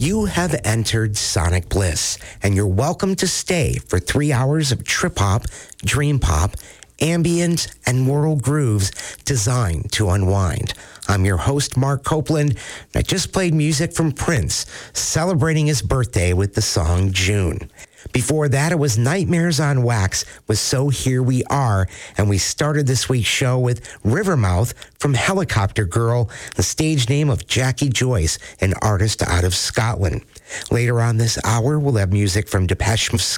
You have entered Sonic Bliss, and you're welcome to stay for 3 hours of trip-hop, dream-pop, ambient, and world grooves designed to unwind. I'm your host, Mark Copeland, and I just played music from Prince, celebrating his birthday with the song June. Before that, it was Nightmares on Wax with So Here We Are, and we started this week's show with Rivermouth from Helicopter Girl, the stage name of Jackie Joyce, an artist out of Scotland. Later on this hour, we'll have music from Depeche